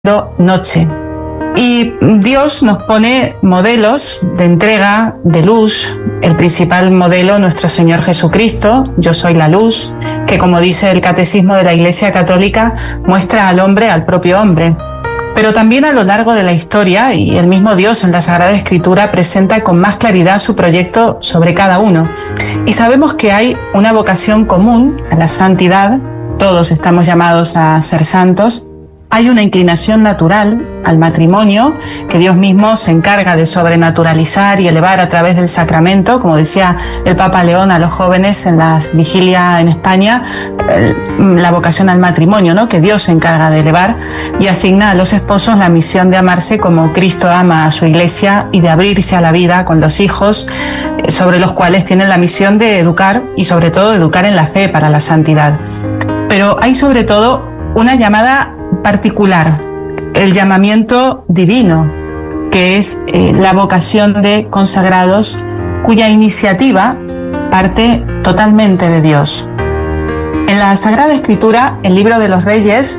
noche. Y Dios nos pone modelos de entrega, de luz. El principal modelo, nuestro Señor Jesucristo, yo soy la luz, que como dice el Catecismo de la Iglesia Católica, muestra al hombre al propio hombre. Pero también a lo largo de la historia, y el mismo Dios en la Sagrada Escritura presenta con más claridad su proyecto sobre cada uno. Y sabemos que hay una vocación común a la santidad, todos estamos llamados a ser santos. Hay una inclinación natural al matrimonio que Dios mismo se encarga de sobrenaturalizar y elevar a través del sacramento, como decía el Papa León a los jóvenes en las vigilias en España, la vocación al matrimonio, ¿no? Que Dios se encarga de elevar y asigna a los esposos la misión de amarse como Cristo ama a su Iglesia y de abrirse a la vida con los hijos, sobre los cuales tienen la misión de educar y sobre todo de educar en la fe para la santidad. Pero hay sobre todo una llamada particular, el llamamiento divino, que es la vocación de consagrados cuya iniciativa parte totalmente de Dios. En la Sagrada Escritura, el Libro de los Reyes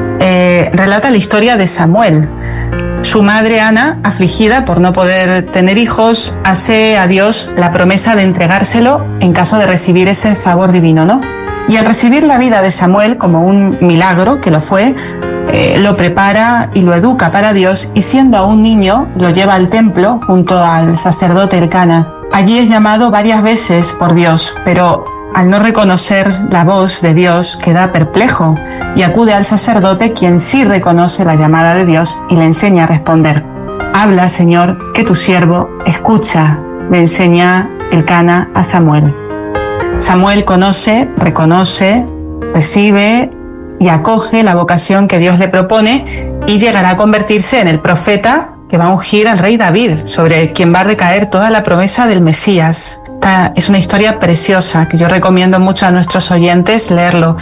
relata la historia de Samuel. Su madre Ana, afligida por no poder tener hijos, hace a Dios la promesa de entregárselo en caso de recibir ese favor divino, ¿no? Y al recibir la vida de Samuel como un milagro, que lo fue, lo prepara y lo educa para Dios, y siendo aún niño lo lleva al templo junto al sacerdote Elcana. Allí es llamado varias veces por Dios, pero al no reconocer la voz de Dios queda perplejo y acude al sacerdote, quien sí reconoce la llamada de Dios y le enseña a responder. Habla, Señor, que tu siervo escucha, le enseña Elcana a Samuel. Samuel conoce, reconoce, recibe y acoge la vocación que Dios le propone y llegará a convertirse en el profeta que va a ungir al rey David, sobre quien va a recaer toda la promesa del Mesías. Esta es una historia preciosa que yo recomiendo mucho a nuestros oyentes leerla.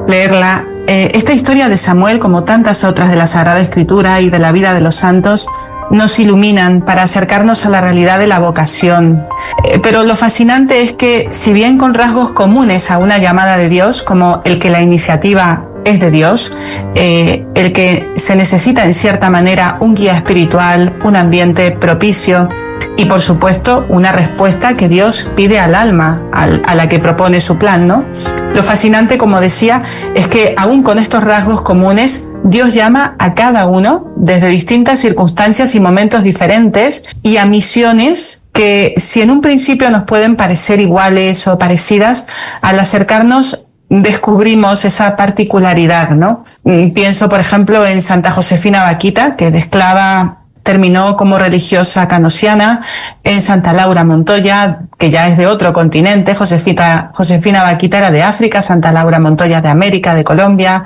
Esta historia de Samuel, como tantas otras de la Sagrada Escritura y de la vida de los santos, nos iluminan para acercarnos a la realidad de la vocación. Pero lo fascinante es que, si bien con rasgos comunes a una llamada de Dios, como el que la iniciativa es de Dios, el que se necesita en cierta manera un guía espiritual, un ambiente propicio y por supuesto una respuesta que Dios pide al alma a la que propone su plan, ¿no? Lo fascinante, como decía, es que aún con estos rasgos comunes, Dios llama a cada uno desde distintas circunstancias y momentos diferentes y a misiones que, si en un principio nos pueden parecer iguales o parecidas, al acercarnos descubrimos esa particularidad, ¿no? Pienso, por ejemplo, en Santa Josefina Baquita, que de esclava terminó como religiosa canosiana, en Santa Laura Montoya, que ya es de otro continente. Josefina Baquita era de África, Santa Laura Montoya de América, de Colombia,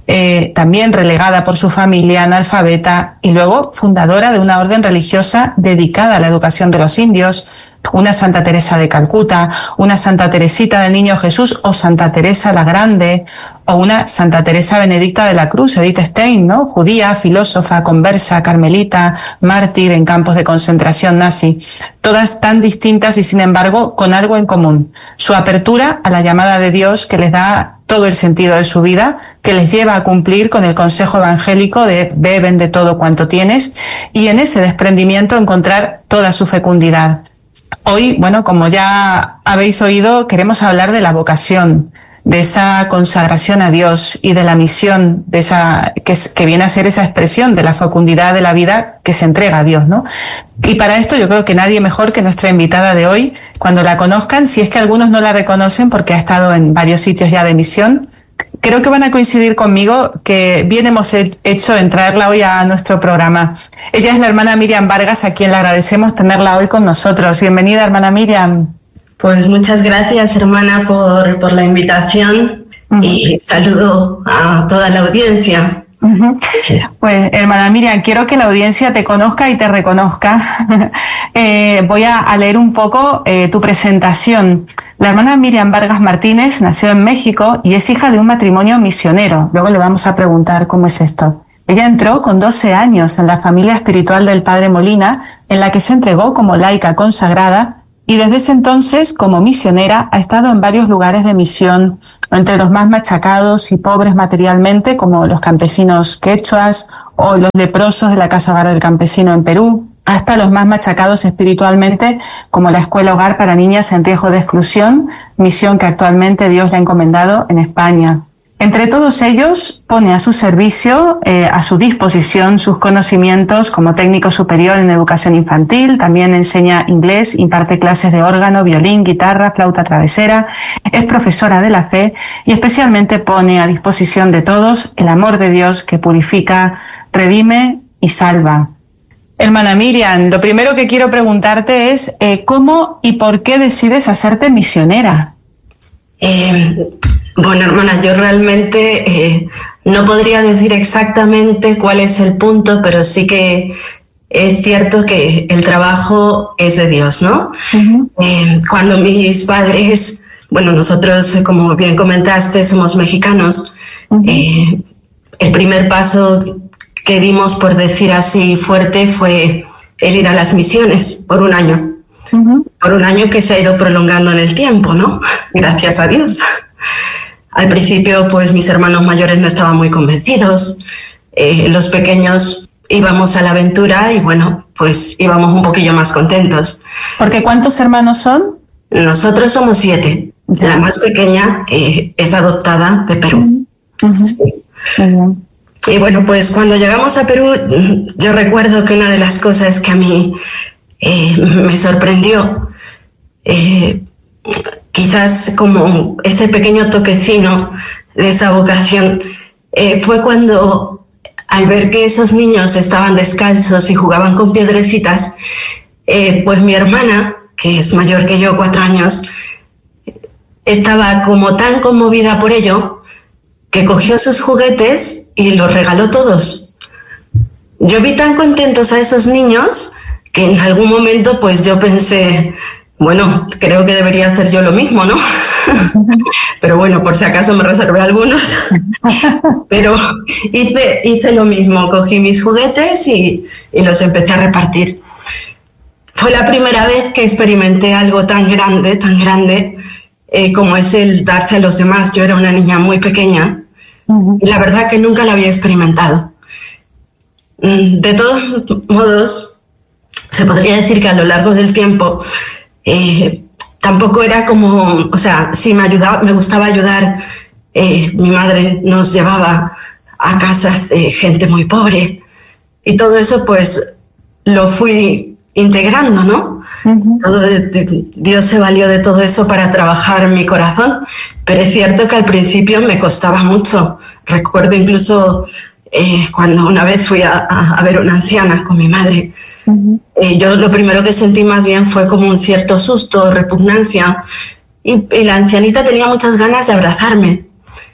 también relegada por su familia, analfabeta, y luego fundadora de una orden religiosa dedicada a la educación de los indios. Una Santa Teresa de Calcuta, una Santa Teresita del Niño Jesús o Santa Teresa la Grande, o una Santa Teresa Benedicta de la Cruz, Edith Stein, ¿no? Judía, filósofa, conversa, carmelita, mártir en campos de concentración nazi. Todas tan distintas y sin embargo con algo en común: su apertura a la llamada de Dios, que les da todo el sentido de su vida, que les lleva a cumplir con el consejo evangélico de ve, vende todo cuanto tienes, y en ese desprendimiento encontrar toda su fecundidad. Hoy, bueno, como ya habéis oído, queremos hablar de la vocación, de esa consagración a Dios y de la misión, de esa que viene a ser esa expresión de la fecundidad de la vida que se entrega a Dios, ¿no? Y para esto yo creo que nadie mejor que nuestra invitada de hoy. Cuando la conozcan, si es que algunos no la reconocen porque ha estado en varios sitios ya de misión, creo que van a coincidir conmigo que bien hemos hecho en traerla hoy a nuestro programa. Ella es la hermana Miriam Vargas, a quien le agradecemos tenerla hoy con nosotros. Bienvenida, hermana Miriam. Pues muchas gracias, hermana, por la invitación y saludo a toda la audiencia. Pues, hermana Miriam, quiero que la audiencia te conozca y te reconozca. Voy a leer un poco tu presentación. La hermana Miriam Vargas Martínez nació en México y es hija de un matrimonio misionero. Luego le vamos a preguntar cómo es esto. Ella entró con 12 años en la familia espiritual del Padre Molina, en la que se entregó como laica consagrada, y desde ese entonces, como misionera, ha estado en varios lugares de misión, entre los más machacados y pobres materialmente, como los campesinos quechuas o los leprosos de la Casa Hogar del Campesino en Perú, hasta los más machacados espiritualmente, como la Escuela Hogar para Niñas en Riesgo de Exclusión, misión que actualmente Dios le ha encomendado en España. Entre todos ellos pone a su servicio, a su disposición, sus conocimientos como técnico superior en educación infantil, también enseña inglés, imparte clases de órgano, violín, guitarra, flauta travesera, es profesora de la fe y especialmente pone a disposición de todos el amor de Dios que purifica, redime y salva. Hermana Miriam, lo primero que quiero preguntarte es ¿cómo y por qué decides hacerte misionera? Bueno, hermana, yo realmente no podría decir exactamente cuál es el punto, pero sí que es cierto que el trabajo es de Dios, ¿no? Uh-huh. Cuando mis padres, bueno, nosotros, como bien comentaste, somos mexicanos, uh-huh. El primer paso que dimos, por decir así fuerte, fue el ir a las misiones por un año. Uh-huh. Por un año que se ha ido prolongando en el tiempo, ¿no? Gracias a Dios. Al principio, pues mis hermanos mayores no estaban muy convencidos. Los pequeños íbamos a la aventura y bueno, pues íbamos un poquillo más contentos. ¿Porque cuántos hermanos son? Nosotros somos 7. Ya. La más pequeña es adoptada de Perú. Uh-huh. Sí. Uh-huh. Y bueno, pues cuando llegamos a Perú, yo recuerdo que una de las cosas que a mí me sorprendió, quizás como ese pequeño toquecino de esa vocación, fue cuando, al ver que esos niños estaban descalzos y jugaban con piedrecitas, pues mi hermana, que es mayor que yo, 4 años, estaba como tan conmovida por ello que cogió sus juguetes y los regaló todos. Yo vi tan contentos a esos niños que en algún momento pues yo pensé, bueno, creo que debería hacer yo lo mismo, ¿no? Pero bueno, por si acaso me reservé algunos. Pero hice lo mismo, cogí mis juguetes y los empecé a repartir. Fue la primera vez que experimenté algo tan grande, como es el darse a los demás. Yo era una niña muy pequeña y la verdad que nunca lo había experimentado. De todos modos, se podría decir que a lo largo del tiempo tampoco era como, o sea, sí me gustaba ayudar. Mi madre nos llevaba a casas de gente muy pobre y todo eso pues lo fui integrando, ¿no? Uh-huh. Dios se valió de todo eso para trabajar en mi corazón, pero es cierto que al principio me costaba mucho. Recuerdo incluso cuando una vez fui a ver una anciana con mi madre. Uh-huh. Yo lo primero que sentí más bien fue como un cierto susto, repugnancia, y la ancianita tenía muchas ganas de abrazarme.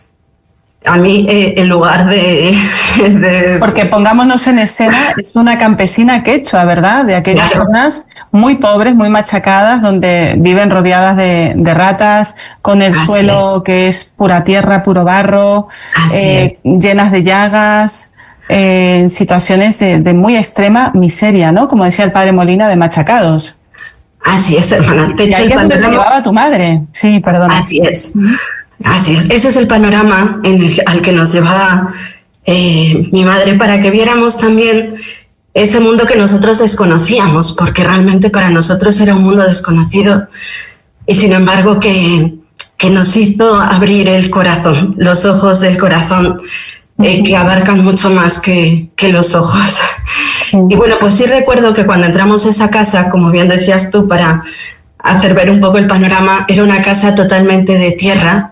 A mí, en lugar de... Porque pongámonos en escena, es una campesina quechua, ¿verdad? De aquellas zonas muy pobres, muy machacadas, donde viven rodeadas de ratas, con el suelo que es pura tierra, puro barro, llenas de llagas, en situaciones de muy extrema miseria, ¿no? Como decía el padre Molina, de machacados. Así es, hermana. Y ahí es donde te llevaba tu madre. Sí, perdona. Así es. Así es, ese es el panorama al que nos llevaba mi madre, para que viéramos también ese mundo que nosotros desconocíamos, porque realmente para nosotros era un mundo desconocido y sin embargo que nos hizo abrir el corazón, los ojos del corazón, que abarcan mucho más que los ojos. Y bueno, pues sí recuerdo que cuando entramos a esa casa, como bien decías tú, para hacer ver un poco el panorama, era una casa totalmente de tierra.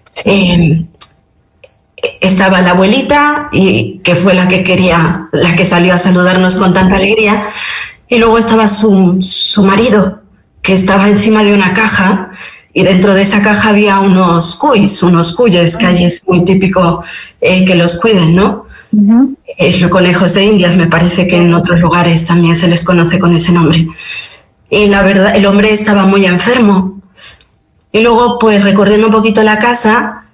Estaba la abuelita, y que fue la que salió a saludarnos con tanta alegría, y luego estaba su marido, que estaba encima de una caja, y dentro de esa caja había unos cuyes, que allí es muy típico que los cuiden, ¿no? Uh-huh. Los conejos de Indias, me parece que en otros lugares también se les conoce con ese nombre. Y la verdad, el hombre estaba muy enfermo. Y luego, pues recorriendo un poquito la casa,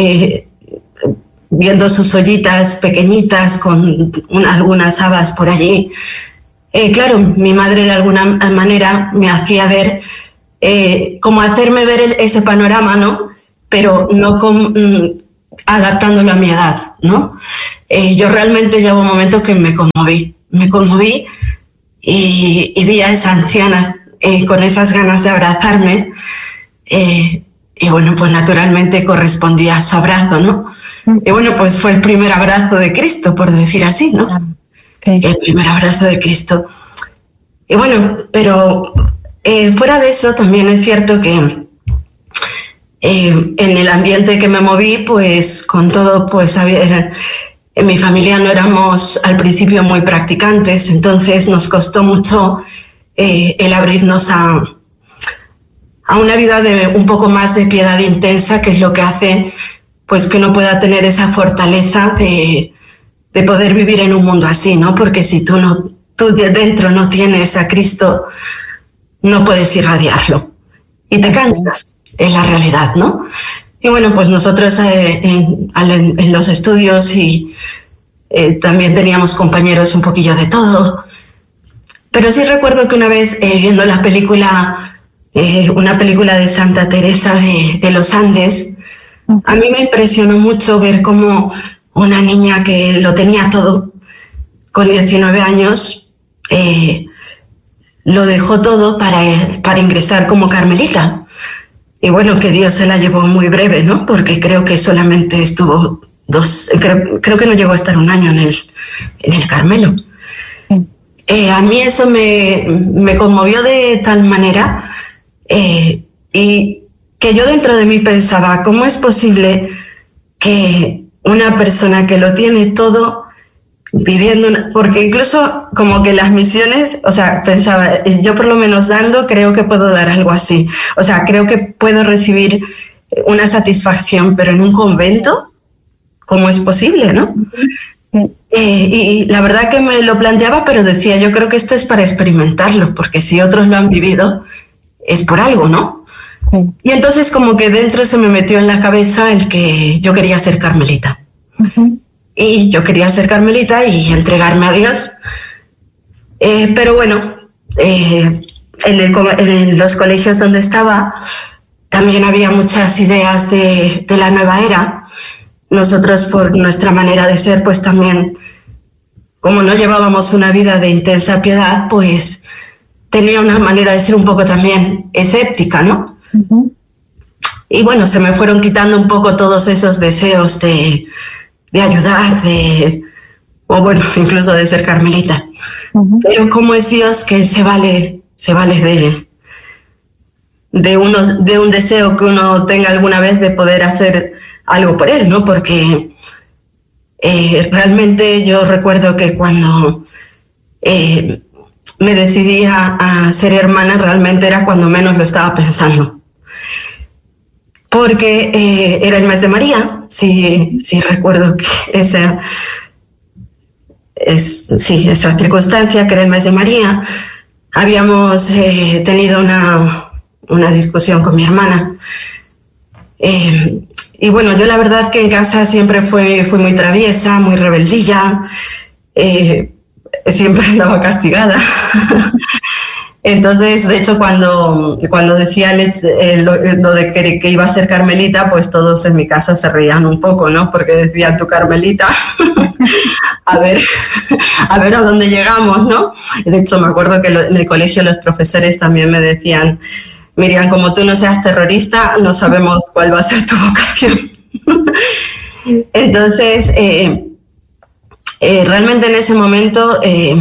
viendo sus ollitas pequeñitas con algunas habas por allí, claro, mi madre de alguna manera me hacía ver, como hacerme ver ese panorama, ¿no? Pero no adaptándolo a mi edad, ¿no? yo realmente llegó un momento que me conmoví y vi a esa anciana con esas ganas de abrazarme, y bueno, pues naturalmente correspondía a su abrazo, ¿no? Y bueno, pues fue el primer abrazo de Cristo, por decir así, ¿no? Sí. El primer abrazo de Cristo. Y bueno, pero fuera de eso también es cierto que en el ambiente que me moví, pues con todo, pues en mi familia no éramos al principio muy practicantes, entonces nos costó mucho el abrirnos a una vida de un poco más de piedad intensa, que es lo que hace pues que uno pueda tener esa fortaleza de poder vivir en un mundo así, ¿no? Porque si tú de dentro no tienes a Cristo, no puedes irradiarlo y te cansas, es la realidad, ¿no? Y bueno, pues nosotros en los estudios y también teníamos compañeros un poquillo de todo, pero sí recuerdo que una vez viendo la película, una película de Santa Teresa de los Andes, a mí me impresionó mucho ver cómo una niña que lo tenía todo, con 19 años, lo dejó todo para ingresar como carmelita. Y bueno, que Dios se la llevó muy breve, ¿no? Porque creo que solamente estuvo creo que no llegó a estar un año en el Carmelo. A mí eso me conmovió de tal manera, y que yo dentro de mí pensaba, ¿cómo es posible que una persona que lo tiene todo viviendo porque incluso como que las misiones, o sea, pensaba, yo por lo menos dando creo que puedo dar algo así, o sea, creo que puedo recibir una satisfacción, pero en un convento, ¿cómo es posible, no? Y la verdad que me lo planteaba, pero decía, yo creo que esto es para experimentarlo, porque si otros lo han vivido, es por algo, ¿no? Y entonces como que dentro se me metió en la cabeza el que yo quería ser carmelita. Y yo quería ser carmelita y entregarme a Dios. Pero bueno, en los colegios donde estaba también había muchas ideas de la nueva era. Nosotros, por nuestra manera de ser, pues también, como no llevábamos una vida de intensa piedad, pues tenía una manera de ser un poco también escéptica, ¿no? Y bueno, se me fueron quitando un poco todos esos deseos de ayudar, o bueno, incluso de ser carmelita. Pero cómo es Dios que Él se vale de un deseo que uno tenga alguna vez de poder hacer algo por Él, ¿no? Porque realmente yo recuerdo que cuando me decidí a ser hermana, realmente era cuando menos lo estaba pensando. Porque era el mes de María, sí recuerdo que esa circunstancia, que era el mes de María. Habíamos tenido una discusión con mi hermana. Y bueno, yo la verdad que en casa siempre fui muy traviesa, muy rebeldilla, siempre andaba castigada. Entonces, de hecho, cuando decía lo de que iba a ser carmelita, pues todos en mi casa se reían un poco, ¿no? Porque decían, tú carmelita, a ver a dónde llegamos, ¿no? De hecho, me acuerdo que en el colegio los profesores también me decían, Miriam, como tú no seas terrorista, no sabemos cuál va a ser tu vocación. Entonces, realmente en ese momento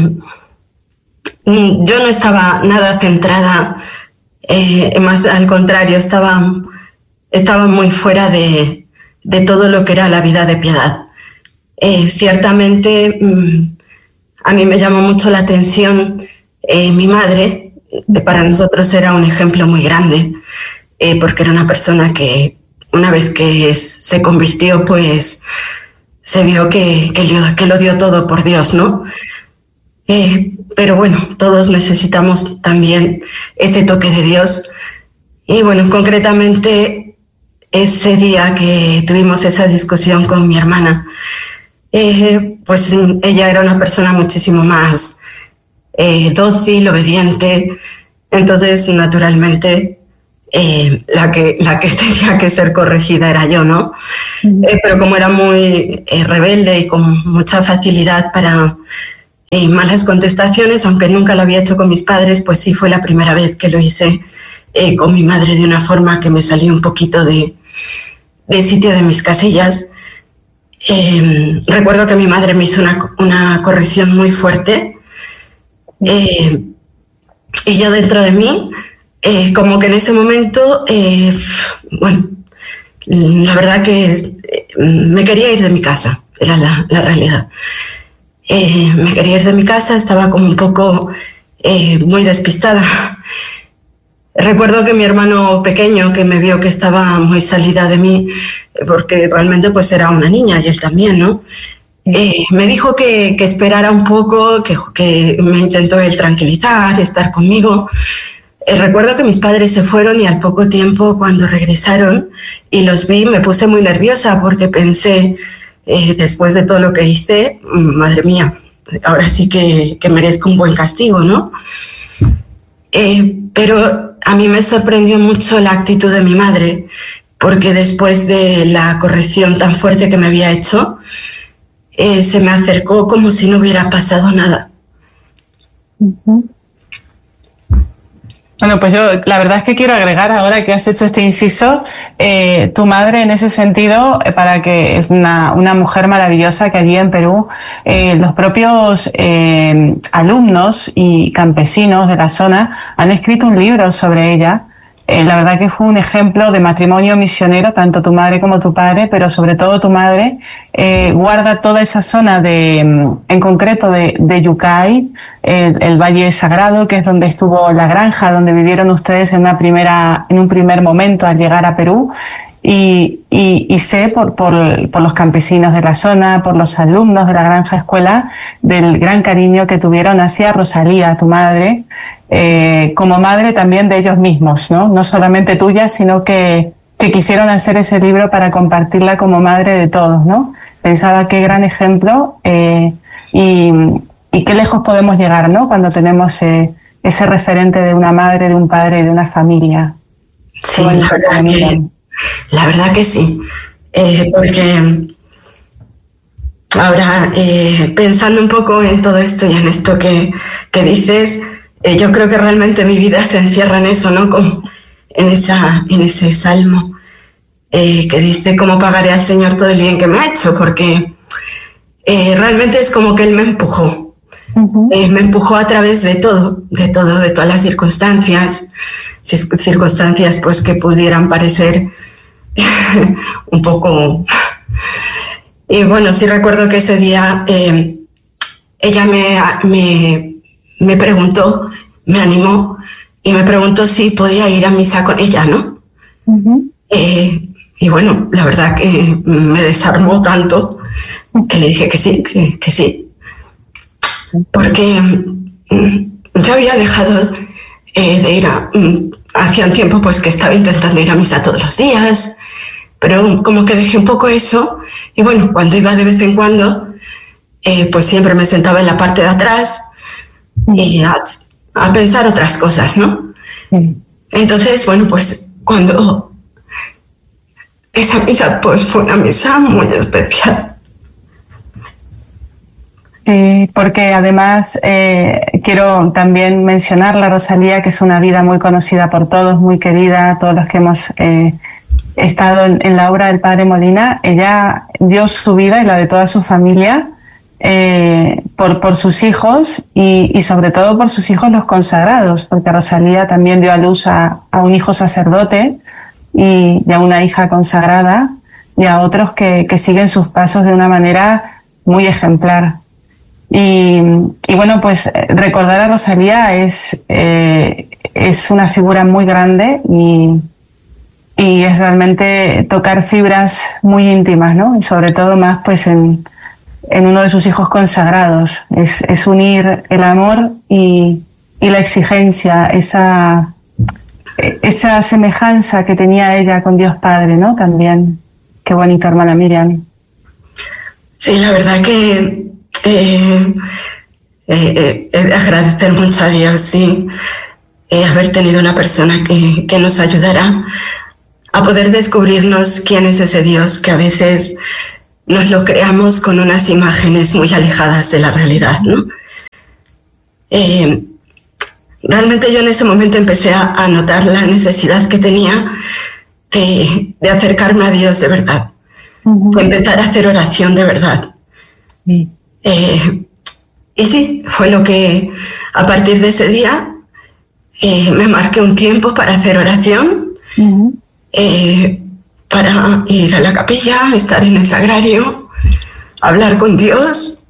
yo no estaba nada centrada, más al contrario, estaba muy fuera de todo lo que era la vida de piedad. Ciertamente a mí me llamó mucho la atención mi madre. Para nosotros era un ejemplo muy grande, porque era una persona que una vez que se convirtió, pues se vio que lo dio todo por Dios, ¿no? Pero bueno, todos necesitamos también ese toque de Dios. Y bueno, concretamente ese día que tuvimos esa discusión con mi hermana, pues ella era una persona muchísimo más dócil, obediente. Entonces, naturalmente, la que tenía que ser corregida era yo, ¿no? Pero como era muy rebelde y con mucha facilidad para malas contestaciones, aunque nunca lo había hecho con mis padres, pues sí fue la primera vez que lo hice con mi madre de una forma que me salió un poquito de sitio de mis casillas. Recuerdo que mi madre me hizo una corrección muy fuerte y yo dentro de mí, como que en ese momento, bueno, la verdad que me quería ir de mi casa, era la realidad. Me quería ir de mi casa, estaba como un poco muy despistada. Recuerdo que mi hermano pequeño, que me vio que estaba muy salida de mí, porque realmente pues era una niña y él también, ¿no? Me dijo que esperara un poco, que me intentó él tranquilizar, estar conmigo. Recuerdo que mis padres se fueron y al poco tiempo, cuando regresaron y los vi, me puse muy nerviosa porque pensé, después de todo lo que hice, madre mía, ahora sí que merezco un buen castigo, ¿no? Pero a mí me sorprendió mucho la actitud de mi madre, porque después de la corrección tan fuerte que me había hecho, se me acercó como si no hubiera pasado nada. Bueno, pues yo la verdad es que quiero agregar, ahora que has hecho este inciso, tu madre en ese sentido, para que es una mujer maravillosa, que allí en Perú los propios alumnos y campesinos de la zona han escrito un libro sobre ella. La verdad que fue un ejemplo de matrimonio misionero, tanto tu madre como tu padre, pero sobre todo tu madre guarda toda esa zona en concreto de Yucay, el Valle Sagrado, que es donde estuvo la granja, donde vivieron ustedes en un primer momento al llegar a Perú. Y sé por los campesinos de la zona, por los alumnos de la granja escuela, del gran cariño que tuvieron hacia Rosalía, tu madre, como madre también de ellos mismos, ¿no? No solamente tuya, sino que quisieron hacer ese libro para compartirla como madre de todos, ¿no? Pensaba qué gran ejemplo y qué lejos podemos llegar, ¿no? Cuando tenemos ese referente de una madre, de un padre, de una familia. Sí, la verdad que sí, porque ahora pensando un poco en todo esto y en esto que dices, yo creo que realmente mi vida se encierra en eso, ¿no? Como en ese salmo que dice: ¿cómo pagaré al Señor todo el bien que me ha hecho? Porque realmente es como que Él me empujó. Me empujó a través de todo, de todas las circunstancias pues que pudieran parecer un poco... Y bueno, sí recuerdo que ese día ella me preguntó, me animó y me preguntó si podía ir a misa con ella, ¿no? Y bueno, la verdad que me desarmó tanto que le dije que sí, que sí. Porque yo había dejado de ir hacía un tiempo pues que estaba intentando ir a misa todos los días, pero como que dejé un poco eso y bueno, cuando iba de vez en cuando pues siempre me sentaba en la parte de atrás y a pensar otras cosas, ¿no? Entonces, bueno, pues cuando esa misa pues fue una misa muy especial. Porque además quiero también mencionar la Rosalía, que es una vida muy conocida por todos, muy querida, todos los que hemos estado en la obra del Padre Molina. Ella dio su vida y la de toda su familia por sus hijos y sobre todo por sus hijos los consagrados, porque Rosalía también dio a luz a un hijo sacerdote y a una hija consagrada y a otros que siguen sus pasos de una manera muy ejemplar. Y bueno, pues recordar a Rosalía es una figura muy grande y es realmente tocar fibras muy íntimas, ¿no? Y sobre todo más pues en uno de sus hijos consagrados. Es unir el amor y la exigencia, esa semejanza que tenía ella con Dios Padre, ¿no? También. Qué bonito, hermana Miriam. Sí, la verdad que agradecer mucho a Dios, sí. haber tenido una persona que nos ayudara a poder descubrirnos quién es ese Dios que a veces nos lo creamos con unas imágenes muy alejadas de la realidad, ¿no? Realmente yo en ese momento empecé a notar la necesidad que tenía de acercarme a Dios de verdad, de empezar a hacer oración de verdad. Y sí, fue lo que a partir de ese día me marqué un tiempo para hacer oración, para ir a la capilla, estar en el sagrario, hablar con Dios.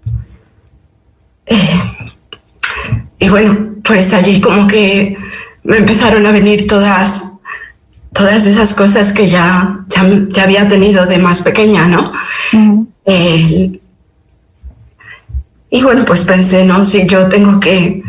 Y bueno, pues allí como que me empezaron a venir todas esas cosas que ya había tenido de más pequeña, ¿no? Y bueno, pues pensé, ¿no? Si yo tengo que...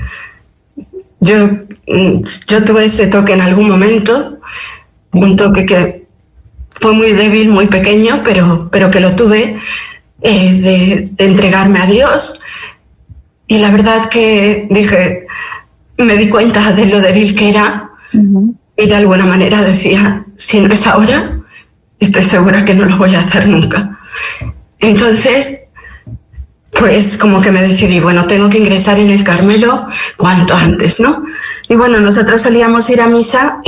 Yo tuve ese toque en algún momento, un toque que fue muy débil, muy pequeño, pero que lo tuve, de entregarme a Dios. Y la verdad que dije, me di cuenta de lo débil que era, y de alguna manera decía, si no es ahora, estoy segura que no lo voy a hacer nunca. Entonces, pues como que me decidí, bueno, tengo que ingresar en el Carmelo cuanto antes, ¿no? Y bueno, nosotros solíamos ir a misa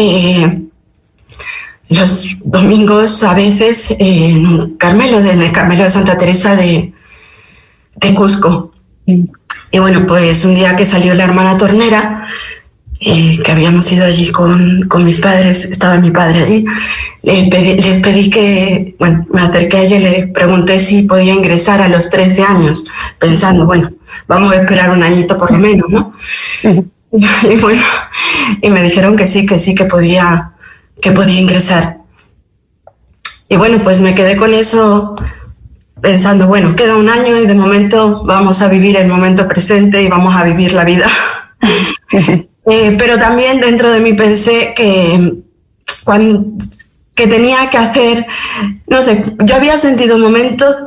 los domingos a veces en un Carmelo, en el Carmelo de Santa Teresa de Cusco. Y bueno, pues un día que salió la hermana Tornera, que habíamos ido allí con mis padres, estaba mi padre allí, les pedí que, bueno, me acerqué a ella y le pregunté si podía ingresar a los 13 años, pensando, bueno, vamos a esperar un añito por lo menos, ¿no? Y bueno, y me dijeron que sí, que podía ingresar. Y bueno, pues me quedé con eso pensando, bueno, queda un año y de momento vamos a vivir el momento presente y vamos a vivir la vida. Pero también dentro de mí pensé que tenía que hacer, no sé, yo había sentido un momento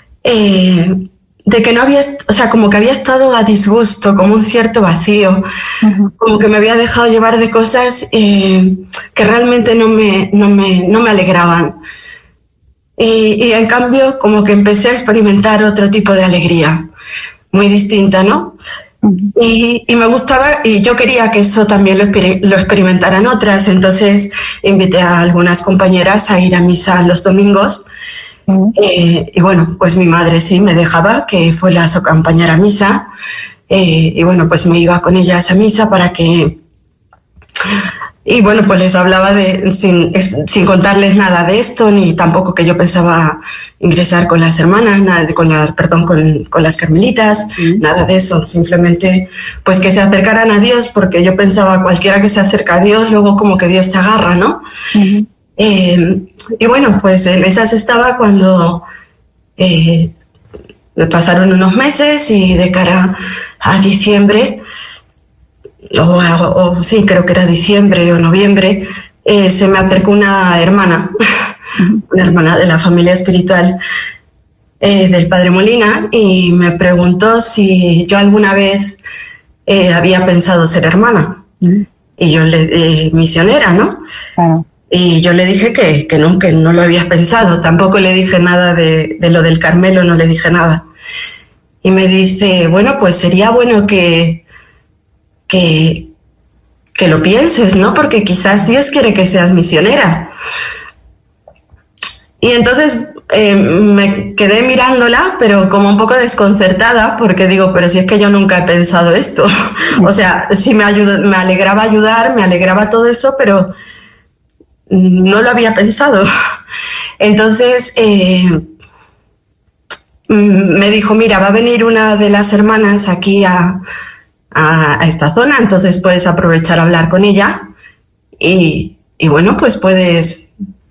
de que no había, o sea, como que había estado a disgusto, como un cierto vacío, como que me había dejado llevar de cosas que realmente no me alegraban. Y en cambio, como que empecé a experimentar otro tipo de alegría, muy distinta, ¿no? Y me gustaba, y yo quería que eso también lo experimentaran otras, entonces invité a algunas compañeras a ir a misa los domingos. Y bueno, pues mi madre sí me dejaba que fueras a acompañar a misa, y bueno, pues me iba con ellas a misa para que... Y bueno, pues les hablaba sin contarles nada de esto, ni tampoco que yo pensaba ingresar con las hermanas, con las carmelitas, nada de eso, simplemente pues que se acercaran a Dios, porque yo pensaba cualquiera que se acerca a Dios, luego como que Dios te agarra, ¿no? Y bueno, pues en esas estaba cuando me pasaron unos meses y de cara a diciembre, sí, creo que era diciembre o noviembre, se me acercó una hermana de la familia espiritual del Padre Molina, y me preguntó si yo alguna vez había pensado ser hermana. Y yo misionera, ¿no? Claro. Y yo le dije que no lo había pensado. Tampoco le dije nada de lo del Carmelo, no le dije nada. Y me dice, bueno, pues sería bueno que lo pienses, ¿no? Porque quizás Dios quiere que seas misionera. Y entonces me quedé mirándola, pero como un poco desconcertada, porque digo, pero si es que yo nunca he pensado esto. O sea, sí me alegraba ayudar, me alegraba todo eso, pero no lo había pensado. Entonces me dijo, mira, va a venir una de las hermanas aquí a esta zona, entonces puedes aprovechar a hablar con ella y bueno, pues puedes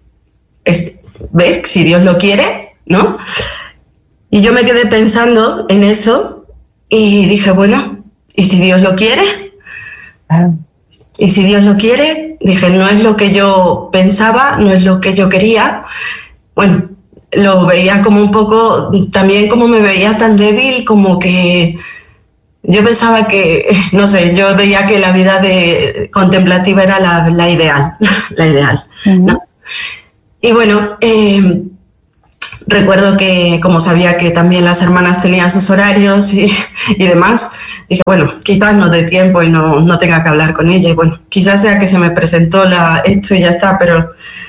ver si Dios lo quiere, ¿no? Y yo me quedé pensando en eso y dije, bueno, ¿y si Dios lo quiere? Y si Dios lo quiere, dije, no es lo que yo pensaba, no es lo que yo quería. Bueno, lo veía como un poco, también como me veía tan débil, como que yo pensaba que, no sé, yo veía que la vida contemplativa era la ideal, la ideal, ¿no? Y bueno, recuerdo que como sabía que también las hermanas tenían sus horarios y demás, dije, bueno, quizás no dé tiempo y no tenga que hablar con ella. Y bueno, quizás sea que se me presentó esto y ya está, pero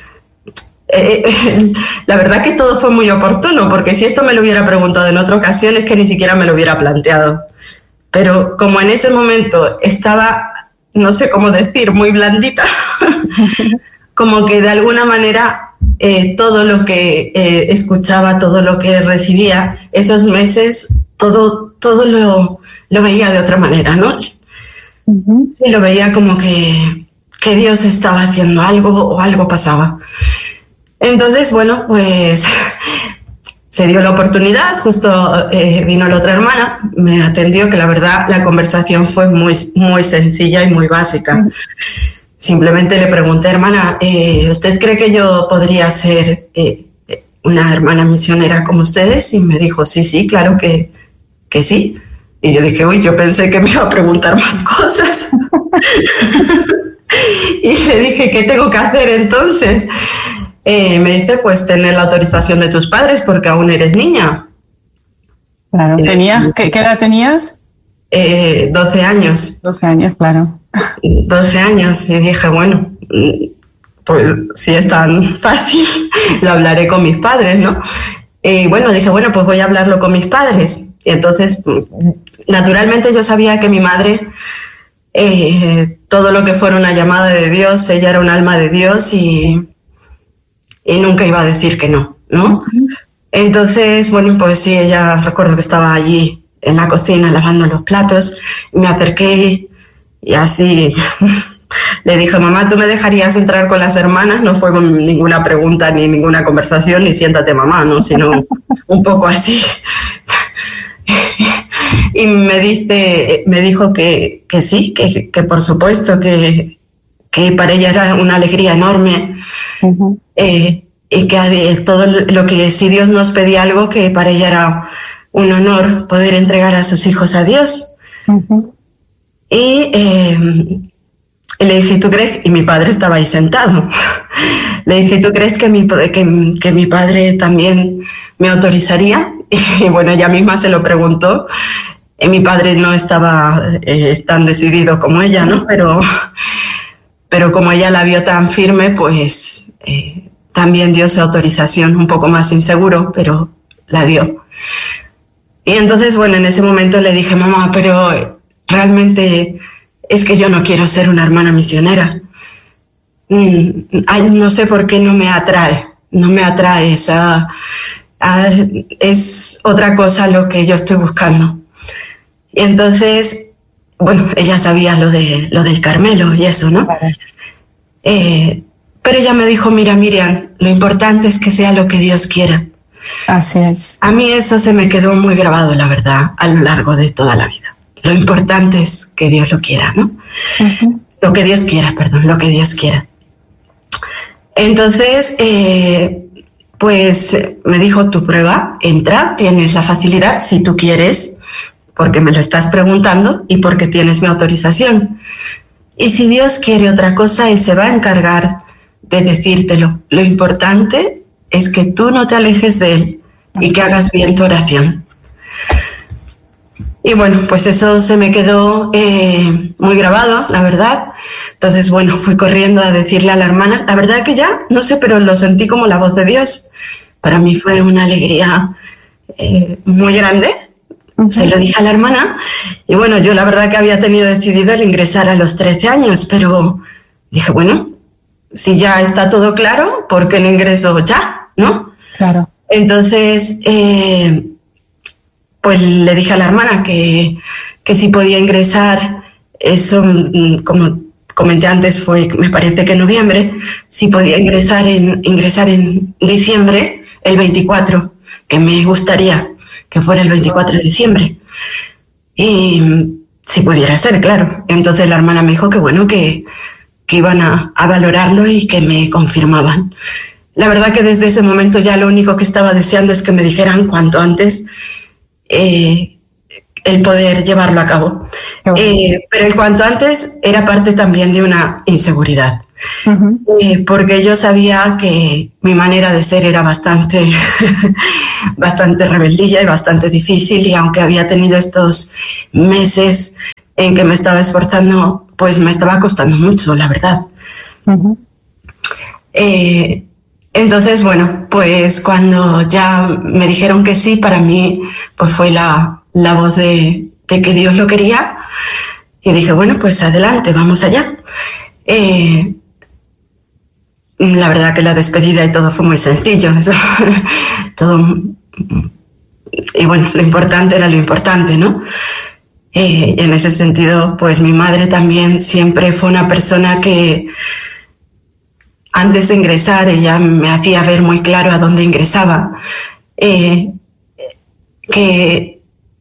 la verdad que todo fue muy oportuno, porque si esto me lo hubiera preguntado en otra ocasión es que ni siquiera me lo hubiera planteado. Pero como en ese momento estaba, no sé cómo decir, muy blandita, como que de alguna manera todo lo que escuchaba, todo lo que recibía, esos meses, todo lo veía de otra manera, ¿no? Sí, lo veía como que Dios estaba haciendo algo o algo pasaba. Entonces, bueno, pues se dio la oportunidad, justo vino la otra hermana, me atendió, que la verdad la conversación fue muy, muy sencilla y muy básica. Simplemente le pregunté, hermana, ¿usted cree que yo podría ser una hermana misionera como ustedes? Y me dijo, sí, claro que sí. Y yo dije, uy, yo pensé que me iba a preguntar más cosas. Y le dije, ¿qué tengo que hacer entonces? Me dice, pues tener la autorización de tus padres porque aún eres niña. Claro. ¿Qué edad tenías? 12 años. 12 años, claro. 12 años. Y dije, bueno, pues si es tan fácil, lo hablaré con mis padres, ¿no? Y bueno, dije, bueno, pues voy a hablarlo con mis padres. Y entonces, naturalmente yo sabía que mi madre, todo lo que fuera una llamada de Dios, ella era un alma de Dios y nunca iba a decir que no, ¿no? Entonces, bueno, pues sí, ella, recuerdo que estaba allí en la cocina lavando los platos, me acerqué y así le dije, mamá, ¿tú me dejarías entrar con las hermanas? No fue con ninguna pregunta ni ninguna conversación, ni siéntate mamá, ¿no? Sino un poco así. Y me dijo que sí, que por supuesto, que para ella era una alegría enorme. Y que todo lo que, si Dios nos pedía algo, que para ella era un honor poder entregar a sus hijos a Dios. Y le dije, ¿tú crees? Y mi padre estaba ahí sentado. Le dije, ¿tú crees que mi padre también me autorizaría? Y bueno, ella misma se lo preguntó. Y mi padre no estaba tan decidido como ella, ¿no? Pero como ella la vio tan firme, pues también dio su autorización, un poco más inseguro, pero la dio. Y entonces, bueno, en ese momento le dije, mamá, pero realmente es que yo no quiero ser una hermana misionera. No sé por qué no me atrae es otra cosa lo que yo estoy buscando. Y entonces, bueno, ella sabía lo del Carmelo y eso, ¿no? Pero ella me dijo, mira, Miriam, lo importante es que sea lo que Dios quiera. Así es. A mí eso se me quedó muy grabado, la verdad, a lo largo de toda la vida. Lo importante es que Dios lo quiera, ¿no? Lo que Dios quiera. Entonces, pues me dijo, tu prueba, entra, tienes la facilidad si tú quieres, porque me lo estás preguntando y porque tienes mi autorización. Y si Dios quiere otra cosa, Él se va a encargar de decírtelo. Lo importante es que tú no te alejes de Él y que hagas bien tu oración. Y bueno, pues eso se me quedó muy grabado, la verdad. Entonces, bueno, fui corriendo a decirle a la hermana. La verdad que ya, no sé, pero lo sentí como la voz de Dios. Para mí fue una alegría muy grande. Se lo dije a la hermana. Y bueno, yo la verdad que había tenido decidido el ingresar a los 13 años, pero dije, bueno, si ya está todo claro, ¿por qué no ingreso ya? ¿No? Claro. Entonces, pues le dije a la hermana que si podía ingresar, eso, como comenté antes, me parece que en noviembre, si podía ingresar en diciembre, el 24, que me gustaría que fuera el 24 de diciembre. Y si pudiera ser, claro. Entonces la hermana me dijo que bueno, que iban a valorarlo y que me confirmaban. La verdad que desde ese momento ya lo único que estaba deseando es que me dijeran cuanto antes el poder llevarlo a cabo. Pero el cuanto antes era parte también de una inseguridad, porque yo sabía que mi manera de ser era bastante, bastante rebeldilla y bastante difícil, y aunque había tenido estos meses en que me estaba esforzando, pues me estaba costando mucho, la verdad. Entonces, bueno, pues cuando ya me dijeron que sí, para mí pues fue la voz de que Dios lo quería, y dije, bueno, pues adelante, vamos allá. La verdad que la despedida y todo fue muy sencillo, todo, y bueno, lo importante era lo importante, ¿no? En ese sentido, pues mi madre también siempre fue una persona que antes de ingresar ella me hacía ver muy claro a dónde ingresaba, que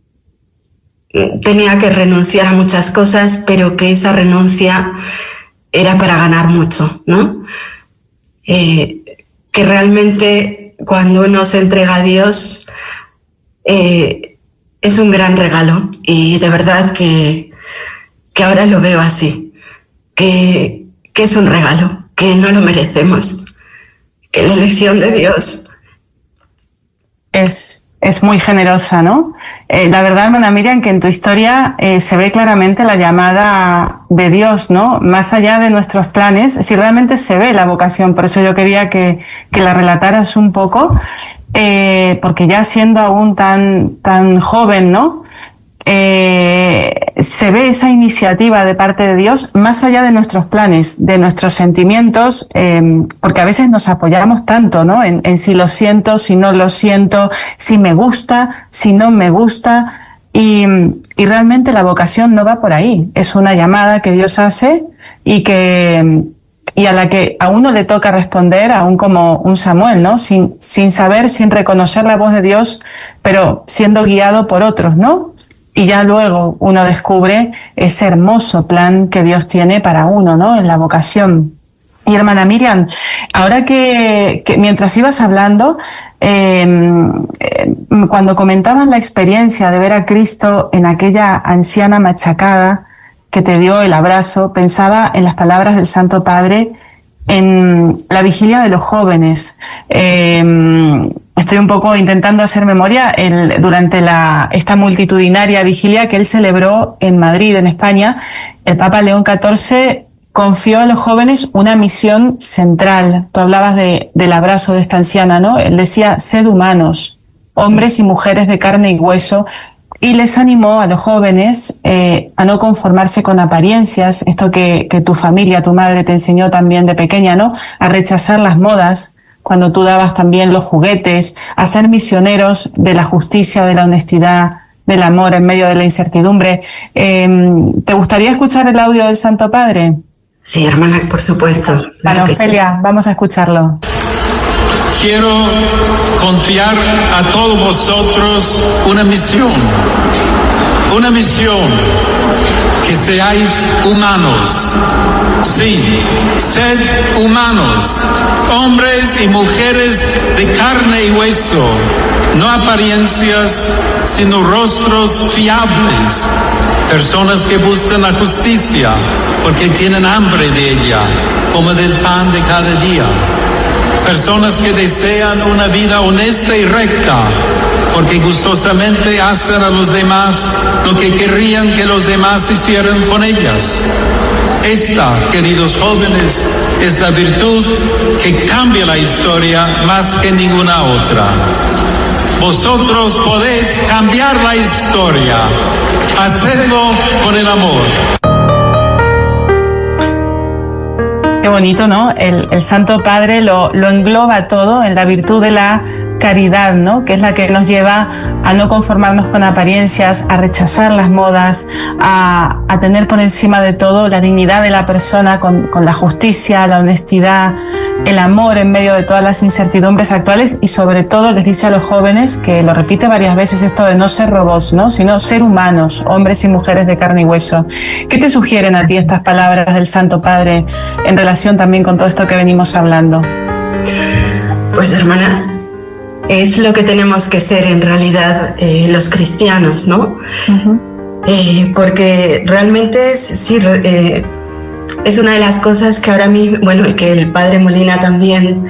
tenía que renunciar a muchas cosas, pero que esa renuncia era para ganar mucho, ¿no? Que realmente cuando uno se entrega a Dios es un gran regalo, y de verdad que ahora lo veo así, que es un regalo, que no lo merecemos, que la elección de Dios es muy generosa, ¿no? La verdad, hermana Miriam, que en tu historia se ve claramente la llamada de Dios, ¿no? Más allá de nuestros planes, si realmente se ve la vocación. Por eso yo quería que la relataras un poco, porque ya siendo aún tan joven, ¿no? Se ve esa iniciativa de parte de Dios más allá de nuestros planes, de nuestros sentimientos, porque a veces nos apoyamos tanto, ¿no? En si lo siento, si no lo siento, si me gusta, si no me gusta, y realmente la vocación no va por ahí. Es una llamada que Dios hace y a la que a uno le toca responder, aún como un Samuel, ¿no? Sin saber, sin reconocer la voz de Dios, pero siendo guiado por otros, ¿no? Y ya luego uno descubre ese hermoso plan que Dios tiene para uno, ¿no? En la vocación. Y hermana Miriam, ahora que mientras ibas hablando, cuando comentaban la experiencia de ver a Cristo en aquella anciana machacada que te dio el abrazo, pensaba en las palabras del Santo Padre en la vigilia de los jóvenes. Estoy un poco intentando hacer memoria durante esta multitudinaria vigilia que él celebró en Madrid, en España. El Papa León XIV confió a los jóvenes una misión central. Tú hablabas del abrazo de esta anciana, ¿no? Él decía, sed humanos, hombres y mujeres de carne y hueso, y les animó a los jóvenes a no conformarse con apariencias, esto que tu familia, tu madre te enseñó también de pequeña, ¿no? A rechazar las modas, cuando tú dabas también los juguetes, a ser misioneros de la justicia, de la honestidad, del amor en medio de la incertidumbre. ¿Te gustaría escuchar el audio del Santo Padre? Sí, hermana, por supuesto. Claro, Ofelia, sí. Vamos a escucharlo. Quiero confiar a todos vosotros una misión, que seáis humanos. Sí, sed humanos, hombres y mujeres de carne y hueso, no apariencias, sino rostros fiables, personas que buscan la justicia porque tienen hambre de ella, como del pan de cada día. Personas que desean una vida honesta y recta, porque gustosamente hacen a los demás lo que querrían que los demás hicieran con ellas. Esta, queridos jóvenes, es la virtud que cambia la historia más que ninguna otra. Vosotros podéis cambiar la historia. Hacedlo con el amor. Qué bonito, ¿no? El Santo Padre lo engloba todo en la virtud de la caridad, ¿no? Que es la que nos lleva a no conformarnos con apariencias, a rechazar las modas, a tener por encima de todo la dignidad de la persona con la justicia, la honestidad, el amor en medio de todas las incertidumbres actuales, y sobre todo les dice a los jóvenes, que lo repite varias veces, esto de no ser robots, ¿no? Sino ser humanos, hombres y mujeres de carne y hueso. ¿Qué te sugieren a ti estas palabras del Santo Padre en relación también con todo esto que venimos hablando? Pues hermana, es lo que tenemos que ser en realidad los cristianos, ¿no? Uh-huh. Porque realmente sí, es una de las cosas que ahora mismo, bueno, y que el padre Molina también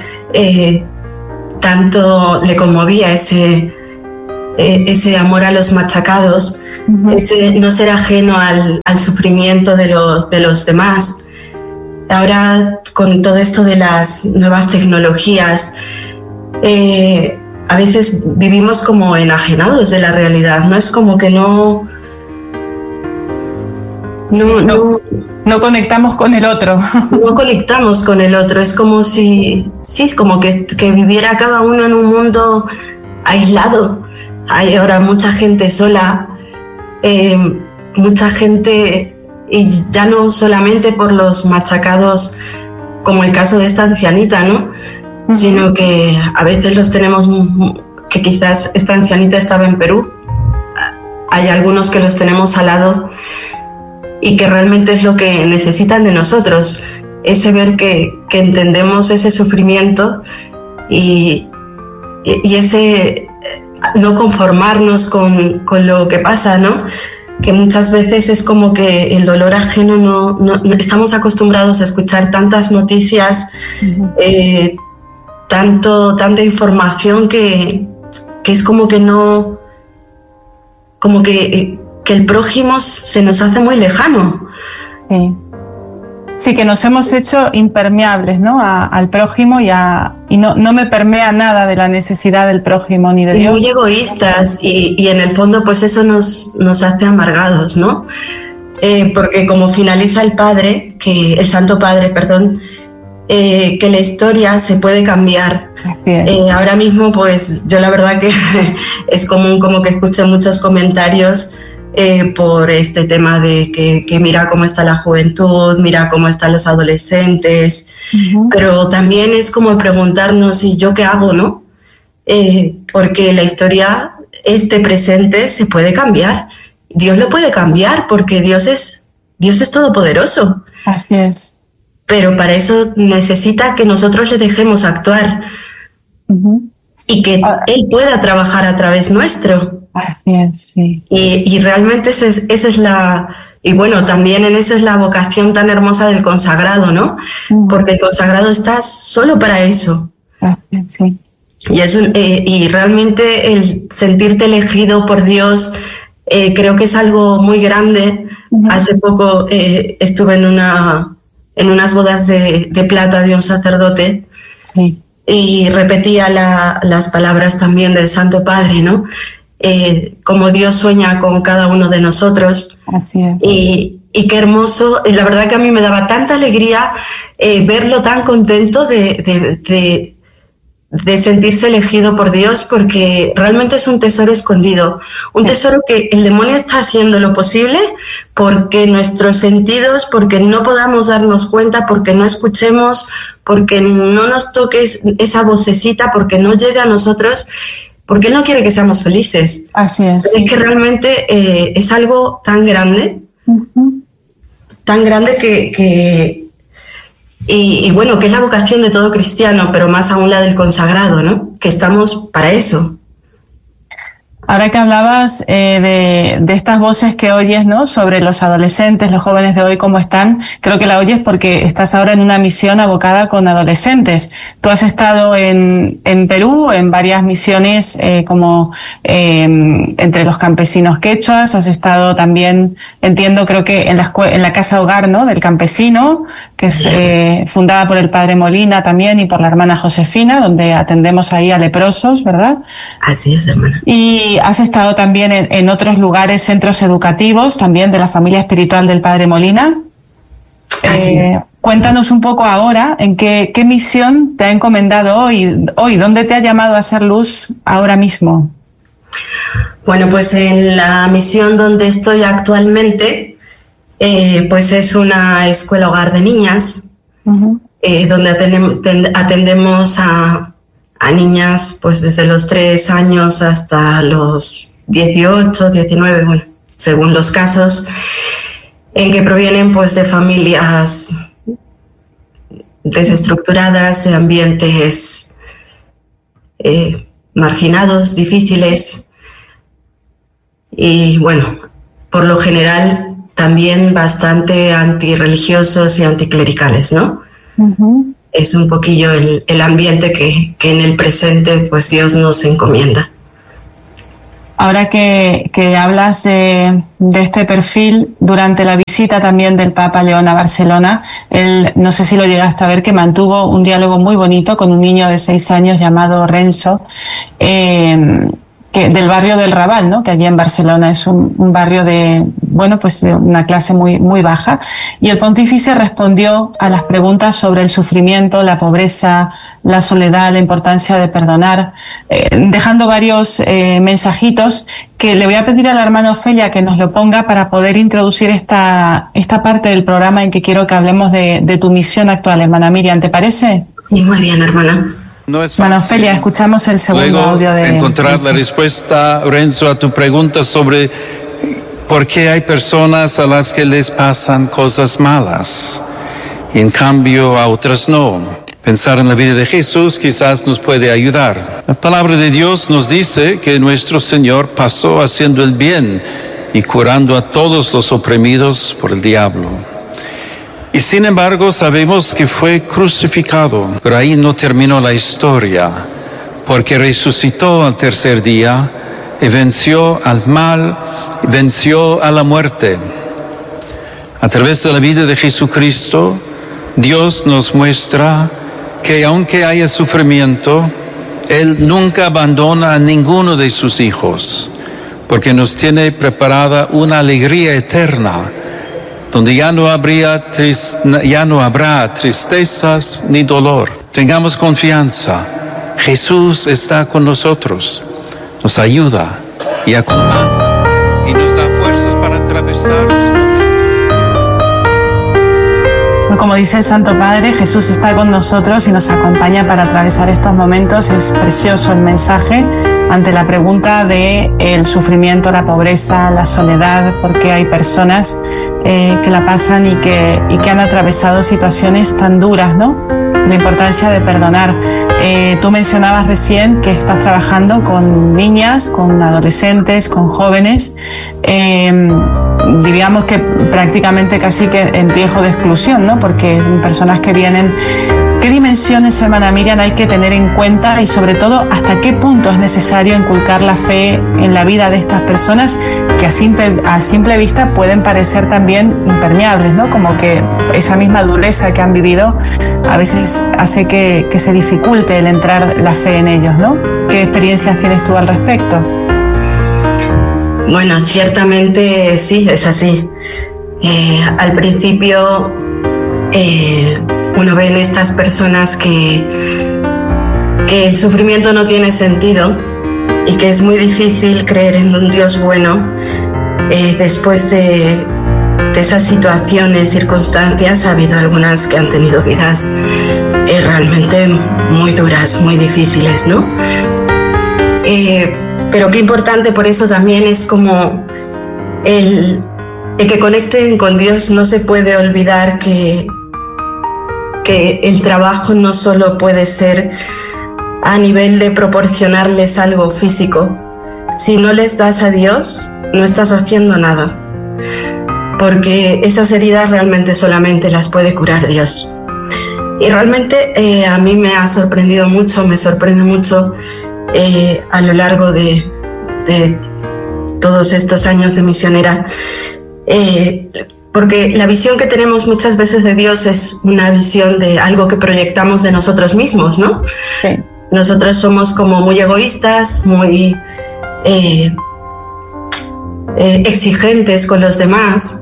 tanto le conmovía ese amor a los machacados, uh-huh. Ese no ser ajeno al sufrimiento de los demás. Ahora, con todo esto de las nuevas tecnologías, a veces vivimos como enajenados de la realidad, ¿no? Es como que no conectamos con el otro. No conectamos con el otro, es como si, sí, es como que viviera cada uno en un mundo aislado. Hay ahora mucha gente sola, mucha gente, y ya no solamente por los machacados, como el caso de esta ancianita, ¿no? Uh-huh. Sino que a veces los tenemos, que quizás esta ancianita estaba en Perú, hay algunos que los tenemos al lado y que realmente es lo que necesitan de nosotros, ese ver que entendemos ese sufrimiento y ese no conformarnos con lo que pasa, ¿no? Que muchas veces es como que el dolor ajeno no estamos acostumbrados a escuchar tantas noticias, uh-huh. Tanta información que es como que no, como que el prójimo se nos hace muy lejano. Sí, que nos hemos hecho impermeables, ¿no? Al prójimo y no me permea nada de la necesidad del prójimo ni de Dios. Muy egoístas y en el fondo pues eso nos hace amargados, ¿no? Porque como finaliza el Santo Padre, que la historia se puede cambiar. Ahora mismo pues yo la verdad que es común como que escuche muchos comentarios por este tema de que mira cómo está la juventud, mira cómo están los adolescentes, uh-huh. Pero también es como preguntarnos, ¿y yo qué hago, no? Porque la historia, este presente, se puede cambiar. Dios lo puede cambiar porque Dios es todopoderoso. Así es. Pero para eso necesita que nosotros le dejemos actuar, uh-huh. Y que Él pueda trabajar a través nuestro. Así es, sí. Y realmente esa es la... Y bueno, también en eso es la vocación tan hermosa del consagrado, ¿no? Uh-huh. Porque el consagrado está solo para eso. Sí. Y realmente el sentirte elegido por Dios creo que es algo muy grande. Uh-huh. Hace poco estuve en unas bodas de plata de un sacerdote. Sí. Y repetía las palabras también del Santo Padre, ¿no? Como Dios sueña con cada uno de nosotros. Así es. Y qué hermoso, la verdad que a mí me daba tanta alegría verlo tan contento de sentirse elegido por Dios, porque realmente es un tesoro escondido, un tesoro que el demonio está haciendo lo posible porque nuestros sentidos, porque no podamos darnos cuenta, porque no escuchemos, porque no nos toque esa vocecita, porque no llegue a nosotros, porque Él no quiere que seamos felices. Así es. Pero es que realmente es algo tan grande, uh-huh. Tan grande que bueno, que es la vocación de todo cristiano, pero más aún la del consagrado, ¿no? Que estamos para eso. Ahora que hablabas de estas voces que oyes, ¿no? Sobre los adolescentes, los jóvenes de hoy, cómo están, creo que la oyes porque estás ahora en una misión abocada con adolescentes. Tú has estado en Perú, en varias misiones como entre los campesinos quechuas, has estado también, entiendo, creo que en la casa hogar, ¿no? Del campesino, que es fundada por el padre Molina también y por la hermana Josefina, donde atendemos ahí a leprosos, ¿verdad? Así es, hermana. Y has estado también en otros lugares, centros educativos, también de la familia espiritual del padre Molina. Cuéntanos un poco ahora en qué misión te ha encomendado hoy, ¿dónde te ha llamado a hacer luz ahora mismo? Bueno, pues en la misión donde estoy actualmente, pues es una escuela hogar de niñas, uh-huh. Donde atendemos a niñas pues desde los 3 años hasta los 18, 19, bueno, según los casos, en que provienen pues de familias desestructuradas, de ambientes marginados, difíciles y, bueno, por lo general también bastante antirreligiosos y anticlericales, ¿no? Uh-huh. Es un poquillo el ambiente que en el presente pues Dios nos encomienda. Ahora que hablas de este perfil, durante la visita también del Papa León a Barcelona, él, no sé si lo llegaste a ver, que mantuvo un diálogo muy bonito con un niño de 6 años llamado Renzo, que del barrio del Raval, ¿no? Que allí en Barcelona es un barrio de, bueno, pues de una clase muy, muy baja. Y el pontífice respondió a las preguntas sobre el sufrimiento, la pobreza, la soledad, la importancia de perdonar, dejando varios mensajitos que le voy a pedir a la hermana Ofelia que nos lo ponga para poder introducir esta parte del programa en que quiero que hablemos de tu misión actual, hermana Miriam, ¿te parece? Sí, muy bien, hermana. No es fácil. Hermana Ofelia, escuchamos el segundo audio de encontrar Renzo. La respuesta, Renzo, a tu pregunta sobre por qué hay personas a las que les pasan cosas malas y en cambio a otras no. Pensar en la vida de Jesús quizás nos puede ayudar. La palabra de Dios nos dice que nuestro Señor pasó haciendo el bien y curando a todos los oprimidos por el diablo. Y sin embargo sabemos que fue crucificado, pero ahí no terminó la historia, porque resucitó al tercer día y venció al mal, venció a la muerte. A través de la vida de Jesucristo, Dios nos muestra que aunque haya sufrimiento, Él nunca abandona a ninguno de sus hijos, porque nos tiene preparada una alegría eterna, donde ya no habrá tristezas ni dolor. Tengamos confianza. Jesús está con nosotros, nos ayuda y acompaña y nos da fuerzas para atravesar los momentos. Como dice el Santo Padre, Jesús está con nosotros y nos acompaña para atravesar estos momentos. Es precioso el mensaje ante la pregunta de el sufrimiento, la pobreza, la soledad, porque hay personas que la pasan y que han atravesado situaciones tan duras, ¿no? La importancia de perdonar. Tú mencionabas recién que estás trabajando con niñas, con adolescentes, con jóvenes, diríamos que prácticamente casi que en riesgo de exclusión, ¿no? Porque son personas que vienen. ¿Qué dimensiones, hermana Miriam, hay que tener en cuenta y sobre todo hasta qué punto es necesario inculcar la fe en la vida de estas personas que a simple vista pueden parecer también impermeables, ¿no? Como que esa misma dureza que han vivido a veces hace que se dificulte el entrar la fe en ellos, ¿no? ¿Qué experiencias tienes tú al respecto? Bueno, ciertamente sí, es así. Al principio uno ve en estas personas que el sufrimiento no tiene sentido y que es muy difícil creer en un Dios bueno después de esas situaciones, circunstancias. Ha habido algunas que han tenido vidas realmente muy duras, muy difíciles, ¿no? Pero qué importante por eso también es como el que conecten con Dios. No se puede olvidar que el trabajo no solo puede ser a nivel de proporcionarles algo físico. Si no les das a Dios, no estás haciendo nada, porque esas heridas realmente solamente las puede curar Dios. Y realmente a mí me ha sorprendido mucho, me sorprende mucho a lo largo de todos estos años de misionera, porque la visión que tenemos muchas veces de Dios es una visión de algo que proyectamos de nosotros mismos, ¿no? Sí. Nosotros somos como muy egoístas, muy exigentes con los demás,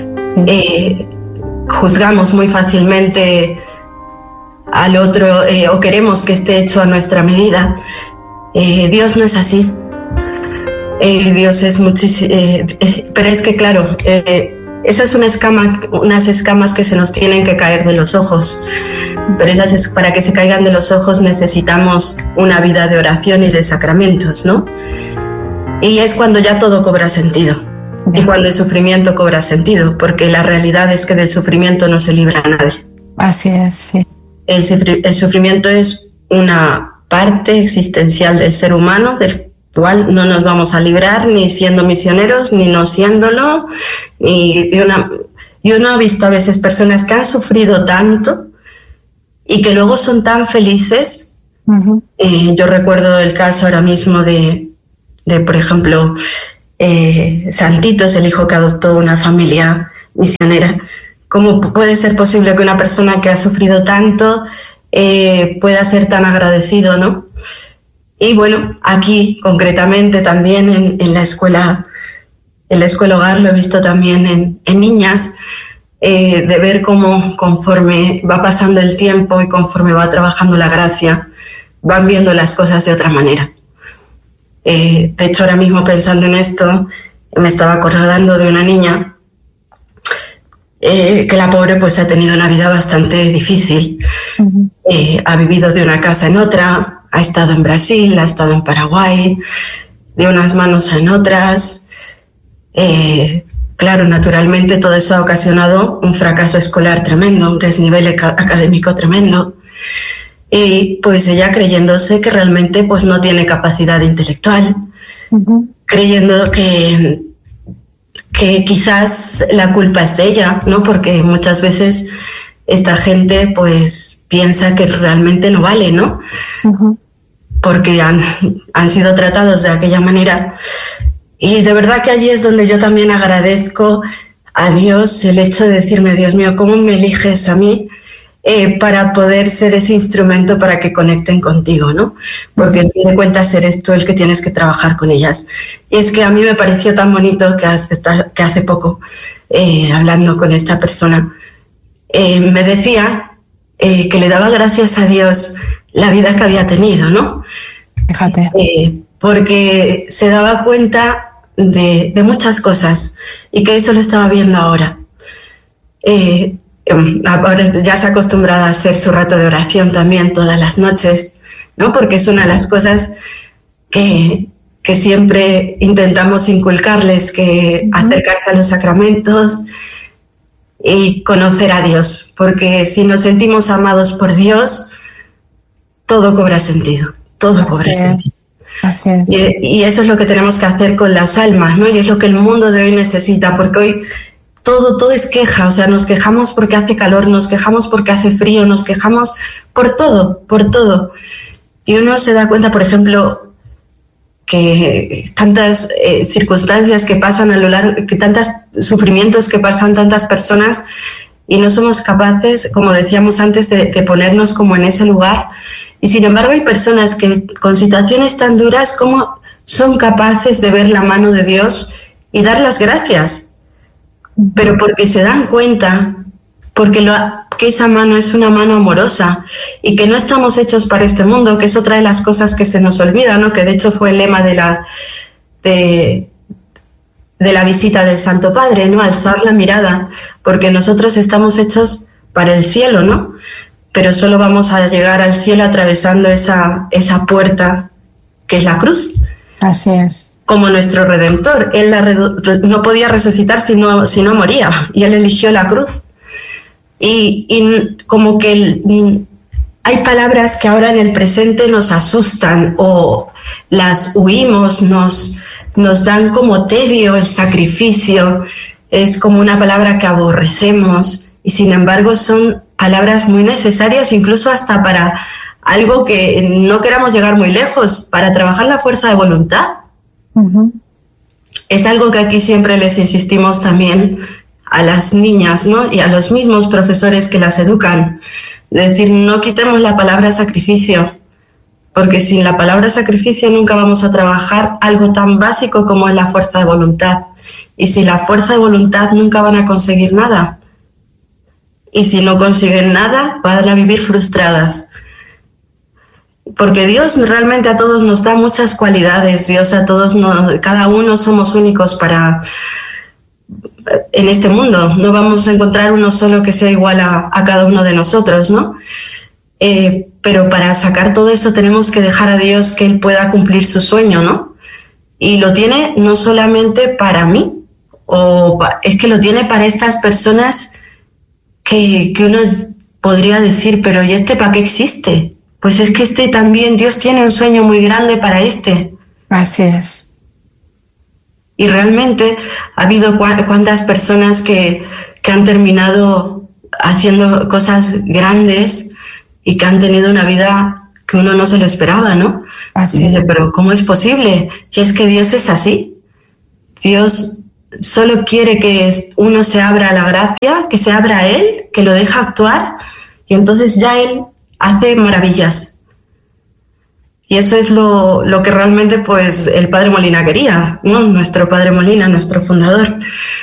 juzgamos muy fácilmente al otro o queremos que esté hecho a nuestra medida. Dios no es así. Dios es muchísimo, pero es que claro, esa es unas escamas que se nos tienen que caer de los ojos, pero para que se caigan de los ojos necesitamos una vida de oración y de sacramentos, ¿no? Y es cuando ya todo cobra sentido, y cuando el sufrimiento cobra sentido, porque la realidad es que del sufrimiento no se libra a nadie. Así es, sí. El sufrimiento es una parte existencial del ser humano, del cual no nos vamos a librar ni siendo misioneros, ni no siéndolo. Yo no he visto a veces personas que han sufrido tanto y que luego son tan felices. Uh-huh. Yo recuerdo el caso ahora mismo de por ejemplo, Santitos, el hijo que adoptó una familia misionera. ¿Cómo puede ser posible que una persona que ha sufrido tanto pueda ser tan agradecido, ¿no? Y bueno, aquí concretamente también en la escuela hogar, lo he visto también en niñas, de ver cómo conforme va pasando el tiempo y conforme va trabajando la gracia, van viendo las cosas de otra manera. De hecho, ahora mismo pensando en esto, me estaba acordando de una niña que la pobre pues ha tenido una vida bastante difícil. Uh-huh. Ha vivido de una casa en otra, ha estado en Brasil, ha estado en Paraguay, de unas manos en otras. Claro, naturalmente todo eso ha ocasionado un fracaso escolar tremendo, un desnivel académico tremendo. Y pues ella creyéndose que realmente pues no tiene capacidad intelectual, uh-huh. Creyendo que quizás la culpa es de ella, ¿no? Porque muchas veces esta gente pues piensa que realmente no vale, ¿no? Uh-huh. Porque han sido tratados de aquella manera. Y de verdad que allí es donde yo también agradezco a Dios el hecho de decirme, Dios mío, ¿cómo me eliges a mí para poder ser ese instrumento para que conecten contigo, ¿no? Porque en fin de cuentas eres tú el que tienes que trabajar con ellas. Y es que a mí me pareció tan bonito que hace poco, hablando con esta persona, me decía que le daba gracias a Dios la vida que había tenido, ¿no? Fíjate. Porque se daba cuenta de muchas cosas y que eso lo estaba viendo ahora. Ahora ya se ha acostumbrado a hacer su rato de oración también todas las noches, ¿no? Porque es una de las cosas que siempre intentamos inculcarles, que acercarse a los sacramentos y conocer a Dios, porque si nos sentimos amados por Dios, todo cobra sentido, todo cobra sentido. Así es. Y eso es lo que tenemos que hacer con las almas, ¿no? Y es lo que el mundo de hoy necesita, porque hoy todo es queja, o sea, nos quejamos porque hace calor, nos quejamos porque hace frío, nos quejamos por todo. Y uno se da cuenta, por ejemplo, que tantas circunstancias que pasan a lo largo, que tantos sufrimientos que pasan tantas personas y no somos capaces, como decíamos antes, de ponernos como en ese lugar. Y sin embargo hay personas que con situaciones tan duras como son capaces de ver la mano de Dios y dar las gracias. Pero porque se dan cuenta, porque que esa mano es una mano amorosa y que no estamos hechos para este mundo, que es otra de las cosas que se nos olvida, ¿no? Que de hecho fue el lema de la visita del Santo Padre, ¿no? Alzar la mirada, porque nosotros estamos hechos para el cielo, ¿no? Pero solo vamos a llegar al cielo atravesando esa puerta que es la cruz. Así es. Como nuestro Redentor. Él no podía resucitar si no moría, y Él eligió la cruz. Y como que hay palabras que ahora en el presente nos asustan o las huimos, nos dan como tedio el sacrificio, es como una palabra que aborrecemos, y sin embargo son palabras muy necesarias, incluso hasta para algo que no queramos llegar muy lejos, para trabajar la fuerza de voluntad. Uh-huh. Es algo que aquí siempre les insistimos también a las niñas, ¿no? Y a los mismos profesores que las educan. Es decir, no quitemos la palabra sacrificio, porque sin la palabra sacrificio nunca vamos a trabajar algo tan básico como es la fuerza de voluntad. Y sin la fuerza de voluntad nunca van a conseguir nada. Y si no consiguen nada, van a vivir frustradas. Porque Dios realmente a todos nos da muchas cualidades, Dios a todos, cada uno somos únicos en este mundo, no vamos a encontrar uno solo que sea igual a cada uno de nosotros, ¿no? Pero para sacar todo eso tenemos que dejar a Dios que Él pueda cumplir su sueño, ¿no? Y lo tiene no solamente para mí, es que lo tiene para estas personas que uno podría decir, pero ¿y para qué existe? pues es que también, Dios tiene un sueño muy grande para Así es. Y realmente ha habido cuántas personas que han terminado haciendo cosas grandes y que han tenido una vida que uno no se lo esperaba, ¿no? Así dice, es. pero ¿cómo es posible? Si es que Dios es así. Dios solo quiere que uno se abra a la gracia, que se abra a Él, que lo deja actuar, y entonces ya Él hace maravillas. Y eso es lo que realmente pues el Padre Molina quería, ¿no? Nuestro Padre Molina, nuestro fundador.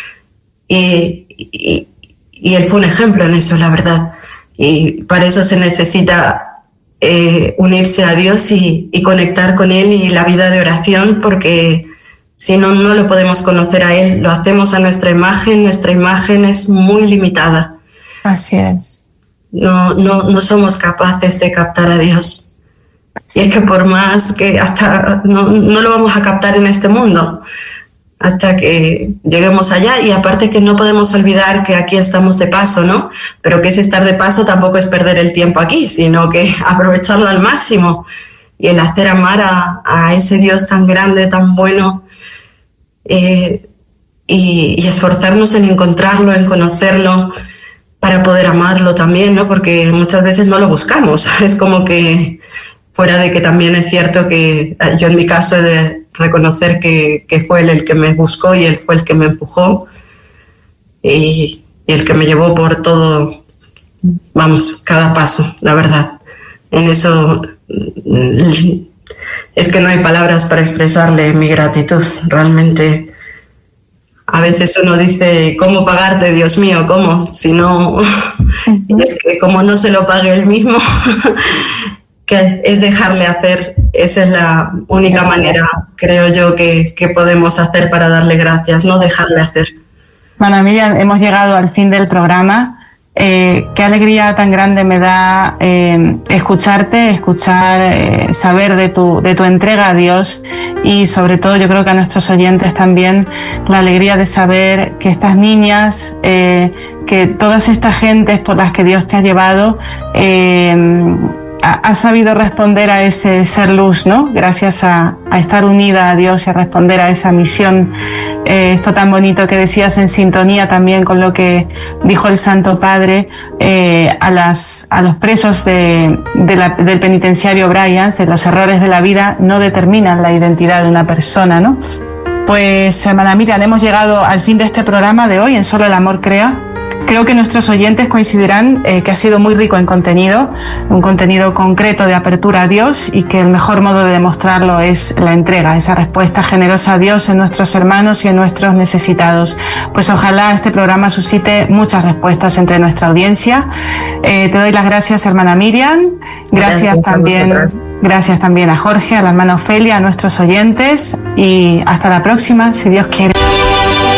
Y Él fue un ejemplo en eso, la verdad. Y para eso se necesita unirse a Dios y conectar con Él y la vida de oración, porque si no, no lo podemos conocer a Él. Lo hacemos a nuestra imagen es muy limitada. Así es. No somos capaces de captar a Dios. Y es que por más que hasta no lo vamos a captar en este mundo, hasta que lleguemos allá. Y aparte que no podemos olvidar que aquí estamos de paso, ¿no? Pero que ese estar de paso tampoco es perder el tiempo aquí, sino que aprovecharlo al máximo y el hacer amar a ese Dios tan grande, tan bueno, y esforzarnos en encontrarlo, en conocerlo, para poder amarlo también, ¿no? Porque muchas veces no lo buscamos. Es como que, fuera de que también es cierto que yo en mi caso he de reconocer que fue Él el que me buscó y Él fue el que me empujó y el que me llevó por todo, vamos, cada paso, la verdad. En eso es que no hay palabras para expresarle mi gratitud. Realmente a veces uno dice, ¿cómo pagarte, Dios mío? ¿Cómo? Si no, es que como no se lo pague Él mismo, que es dejarle hacer. Esa es la única manera, creo yo, que podemos hacer para darle gracias, no dejarle hacer. Bueno, Miriam, hemos llegado al fin del programa. Qué alegría tan grande me da escucharte, saber de tu entrega a Dios, y sobre todo yo creo que a nuestros oyentes también la alegría de saber que estas niñas, que todas estas gentes por las que Dios te ha llevado, ha sabido responder a ese ser luz, ¿no? Gracias a estar unida a Dios y a responder a esa misión. Esto tan bonito que decías, en sintonía también con lo que dijo el Santo Padre a los presos del penitenciario Bryans, de los errores de la vida no determinan la identidad de una persona, ¿no? Pues, hermana Miriam, hemos llegado al fin de este programa de hoy en Solo el Amor Crea. Creo que nuestros oyentes coincidirán que ha sido muy rico en contenido, un contenido concreto de apertura a Dios, y que el mejor modo de demostrarlo es la entrega, esa respuesta generosa a Dios en nuestros hermanos y en nuestros necesitados. Pues ojalá este programa suscite muchas respuestas entre nuestra audiencia. Te doy las gracias, hermana Miriam. Gracias también a Jorge, a la hermana Ofelia, a nuestros oyentes, y hasta la próxima, si Dios quiere.